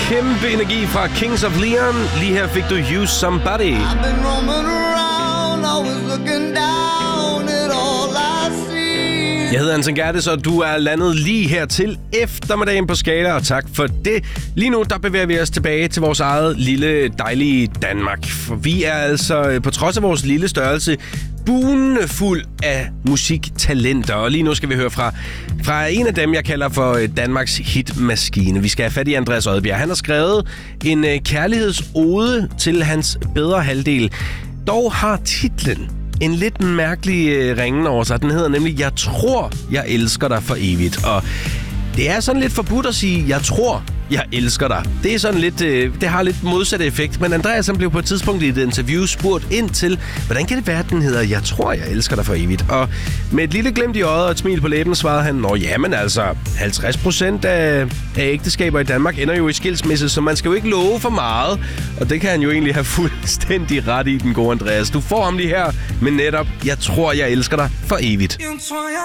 Kæmpe energi fra Kings of Leon. Lige her fik du Use Somebody. Jeg hedder Anton Gerdes, og du er landet lige her til eftermiddagen på Skala, og tak for det. Lige nu, der bevæger vi os tilbage til vores eget lille, dejlige Danmark. For vi er altså, på trods af vores lille størrelse, buende fuld af musiktalenter. Og lige nu skal vi høre fra en af dem, jeg kalder for Danmarks hitmaskine. Vi skal have fat i Andreas Odbjerg. Han har skrevet en kærlighedsode til hans bedre halvdel. Dog har titlen en lidt mærkelig ringen over sig. Den hedder nemlig Jeg tror, jeg elsker dig for evigt. Og det er sådan lidt forbudt at sige, jeg tror, jeg elsker dig. Det er sådan lidt, det har lidt modsatte effekt. Men Andreas blev på et tidspunkt i et interview spurgt ind til, hvordan kan det være, at den hedder Jeg tror, jeg elsker dig for evigt? Og med et lille glimt i øjet og et smil på læben svarede han, nå jamen altså, 50% af ægteskaber i Danmark ender jo i skilsmisse, så man skal jo ikke love for meget. Og det kan han jo egentlig have fuldstændig ret i, den gode Andreas. Du får ham lige her med netop Jeg tror, jeg elsker dig for evigt.